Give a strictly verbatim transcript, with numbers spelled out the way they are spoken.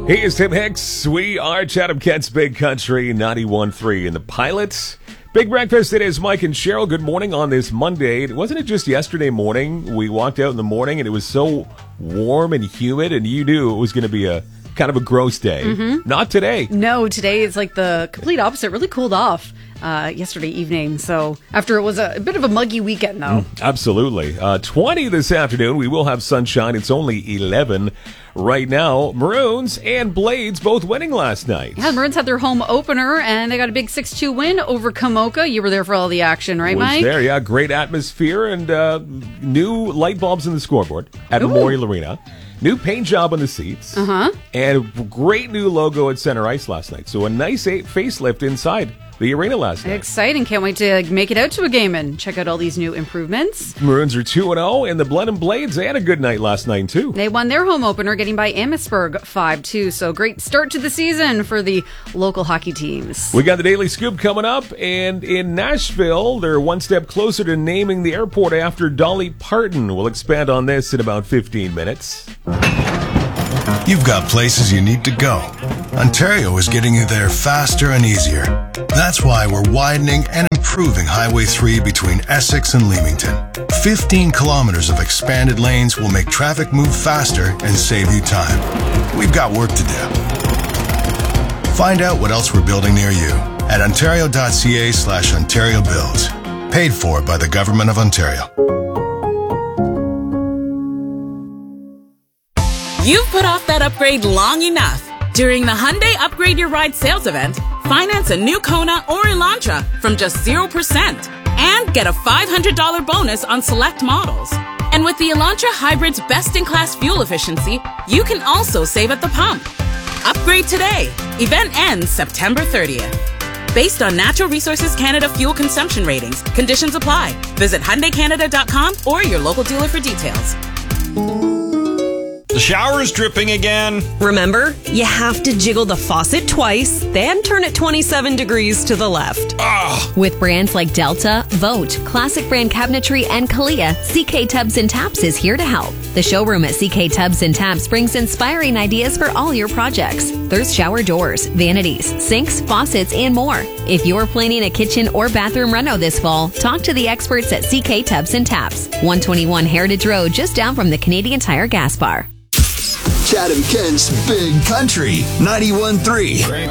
Hey, it's Tim Hicks. We are Chatham Kent's Big Country ninety-one point three in the Pilots. Big breakfast. It is Mike and Cheryl. Good morning on this Monday. Wasn't it just yesterday morning? We walked out in the morning and it was so warm and humid, and you knew it was going to be a kind of a gross day. Mm-hmm. Not today. No, today is like the complete opposite. Really cooled off uh, yesterday evening. So after it was a, a bit of a muggy weekend, though. Mm, absolutely. Uh, twenty this afternoon. We will have sunshine. It's only eleven right now. Maroons and Blades both winning last night. Yeah, the Maroons had their home opener, and they got a big six two win over Kamoka. You were there for all the action, right, was Mike? there, yeah. Great atmosphere and uh, new light bulbs in the scoreboard at Ooh. Memorial Arena. New paint job on the seats. Uh-huh. And a great new logo at Center Ice last night. So a nice eight facelift inside the arena last night. Exciting. Can't wait to make it out to a game and check out all these new improvements. Maroons are two and oh, and the Blood and Blades, they had a good night last night, too. They won their home opener, getting by Amherstburg five two. So great start to the season for the local hockey teams. We got the Daily Scoop coming up, and in Nashville, they're one step closer to naming the airport after Dolly Parton. We'll expand on this in about fifteen minutes. You've got places you need to go. Ontario is getting you there faster and easier. That's why we're widening and improving Highway three between Essex and Leamington. fifteen kilometers of expanded lanes will make traffic move faster and save you time. We've got work to do. Find out what else we're building near you at ontario.ca slash Ontario Builds. Paid for by the Government of Ontario. You've put off that upgrade long enough. During the Hyundai Upgrade Your Ride sales event, finance a new Kona or Elantra from just zero percent and get a five hundred dollars bonus on select models. And with the Elantra Hybrid's best-in-class fuel efficiency, you can also save at the pump. Upgrade today. Event ends September thirtieth. Based on Natural Resources Canada fuel consumption ratings, conditions apply. Visit Hyundai Canada dot com or your local dealer for details. The shower is dripping again. Remember, you have to jiggle the faucet twice, then turn it twenty-seven degrees to the left. Ugh. With brands like Delta, Vote, Classic Brand Cabinetry, and Kalia, C K Tubs and Taps is here to help. The showroom at C K Tubs and Taps brings inspiring ideas for all your projects. There's shower doors, vanities, sinks, faucets, and more. If you're planning a kitchen or bathroom reno this fall, talk to the experts at C K Tubs and Taps. one twenty-one Heritage Road, just down from the Canadian Tire gas bar. Chatham Kent's Big Country ninety-one point three.